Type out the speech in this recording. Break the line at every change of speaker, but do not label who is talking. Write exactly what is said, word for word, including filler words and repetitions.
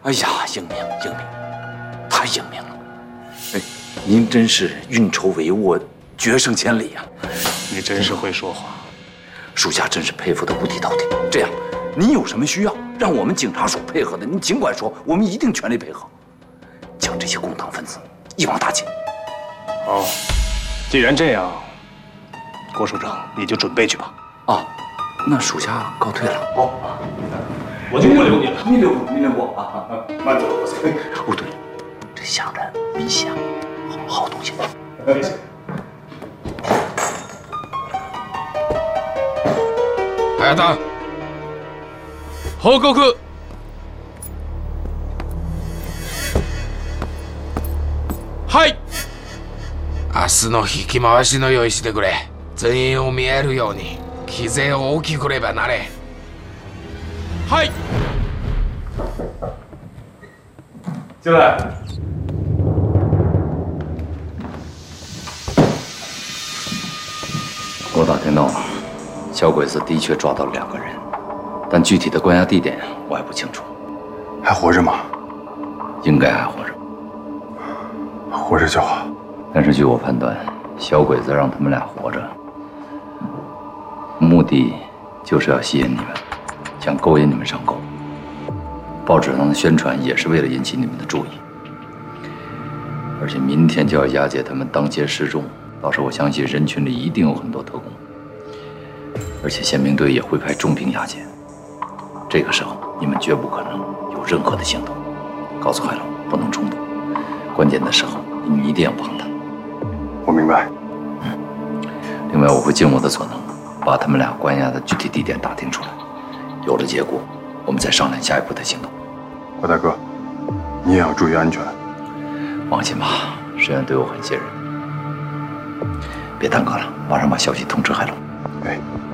哎呀，英明，英明，太英明了！哎，您真是运筹帷幄，决胜千里呀！
你真是会说话，
属下真是佩服得五体投地。这样，您有什么需要，让我们警察署配合的，您尽管说，我们一定全力配合，将这些共党分子一网打尽。
好，既然这样，郭署长你就准备去吧。
啊，那属下告退了。
好，我就不留你了。
你留你留我啊！慢走，哦对了，这香人米香，好好东西。
谢谢。
早田報告。はい。明日の引き回しの用意してくれ。全員を見えるように機勢を大きく振ればなれ。はい。
进来。
我打听到了，小鬼子的确抓到了两个人，但具体的关押地点我还不清楚。
还活着吗？
应该还活着。
活着就好。
但是据我判断，小鬼子让他们俩活着，目的就是要吸引你们，想勾引你们上钩。报纸上的宣传也是为了引起你们的注意。而且明天就要押解他们当街示众，到时候我相信人群里一定有很多特工，而且宪兵队也会派重兵押解。这个时候你们绝不可能有任何的行动。告诉海龙，不能冲动，关键的时候你们一定要帮他。
我明白。
嗯。另外，我会尽我的所能，把他们俩关押的具体地点打听出来。有了结果，我们再商量下一步的行动。
郭大哥，你也要注意安全。
放心吧，石原对我很信任。别耽搁了，马上把消息通知海龙。
哎。